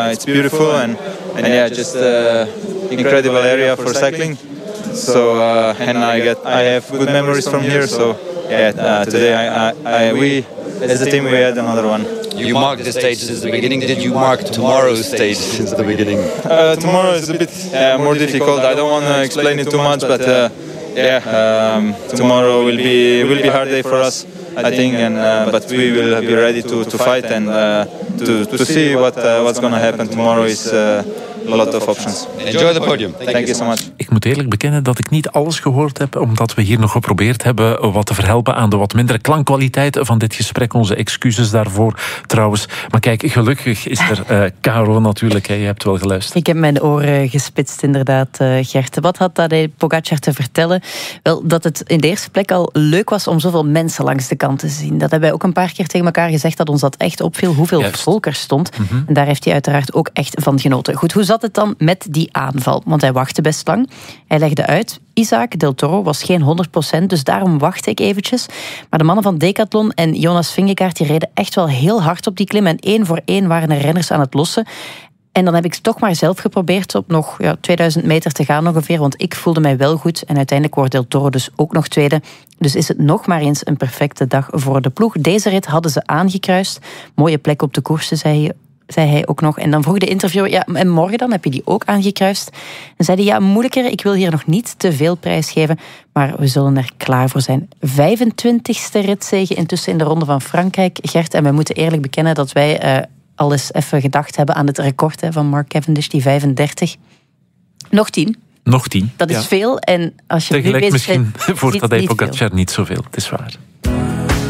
it's beautiful and yeah, just incredible area for cycling. So and I have good memories from here. So yeah, today we as a team we had another one. You marked the stage since the beginning. Did you mark tomorrow's stage since the beginning? Tomorrow is a bit more difficult. I don't want to explain it too much, but tomorrow will be a hard day for us, I think, but we will be ready to fight and to see what's going to happen tomorrow. Is a lot of options. Enjoy the podium. Thank you so much. Ik moet eerlijk bekennen dat ik niet alles gehoord heb, omdat we hier nog geprobeerd hebben wat te verhelpen aan de wat mindere klankkwaliteit van dit gesprek. Onze excuses daarvoor trouwens. Maar kijk, gelukkig is er Caro natuurlijk. Hè. Je hebt wel geluisterd. Ik heb mijn oren gespitst inderdaad, Gert. Wat had Tadej Pogacar te vertellen? Wel, dat het in de eerste plek al leuk was om zoveel mensen langs de kant te zien. Dat hebben wij ook een paar keer tegen elkaar gezegd, dat ons dat echt opviel, hoeveel volk er stond. En daar heeft hij uiteraard ook echt van genoten. Goed, hoe zat het dan met die aanval? Want hij wachtte best lang. Hij legde uit, Isaac Del Toro was geen 100%, dus daarom wachtte ik eventjes. Maar de mannen van Decathlon en Jonas Vingegaard die reden echt wel heel hard op die klim. En 1 voor 1 waren de renners aan het lossen. En dan heb ik toch maar zelf geprobeerd op nog 2000 meter te gaan ongeveer, want ik voelde mij wel goed. En uiteindelijk wordt Del Toro dus ook nog tweede. Dus is het nog maar eens een perfecte dag voor de ploeg. Deze rit hadden ze aangekruist. Mooie plek op de koers, zei hij ook nog. En dan vroeg de interviewer, ja, en morgen dan, heb je die ook aangekruist? En zei hij, ja, moeilijker, ik wil hier nog niet te veel prijs geven, maar we zullen er klaar voor zijn. 25e ritzege intussen in de Ronde van Frankrijk, Gert. En we moeten eerlijk bekennen dat wij al eens even gedacht hebben aan het record van Mark Cavendish, die 35. Nog 10. Nog 10. Dat is veel. En als je tegelijk nu misschien bent, voor Tadej niet Pogacar niet zoveel, het is waar.